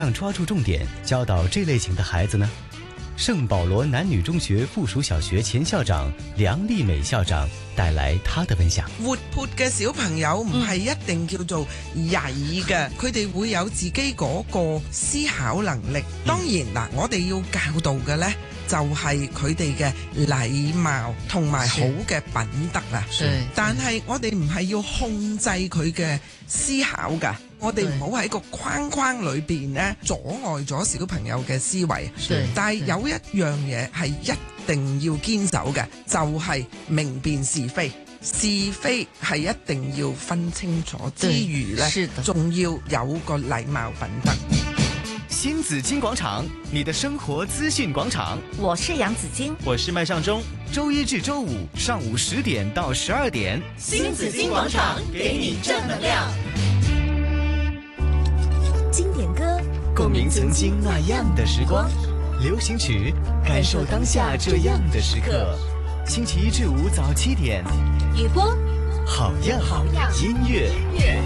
让抓住重点教导这类型的孩子呢？圣保罗男女中學附屬小學前校長梁麗美校長帶來他的分享。 活潑嘅小朋友唔係一定叫做曳嘅，佢哋會有自己嗰個思考能力。當然嗱，我哋要教導嘅呢，就係佢哋嘅禮貌同埋好嘅品德啊。但係我哋唔係要控制佢嘅思考㗎。我哋唔好喺個框框裏邊咧，阻礙咗小朋友嘅思維。但係有一樣嘢係一定要堅守嘅，就係明辨是非。是非係一定要分清楚之餘呢，仲要有個禮貌品德。 新紫荊廣場，你的生活資訊廣場。 我是楊子矜， 我是麥尚中。周一至周五上午10點到12點， 新紫荊廣場給你正能量。經典歌， 共鳴曾經那樣的時光；流行曲，感受當下這樣的時刻。星期一至五早7點， 雨波， 好樣音樂。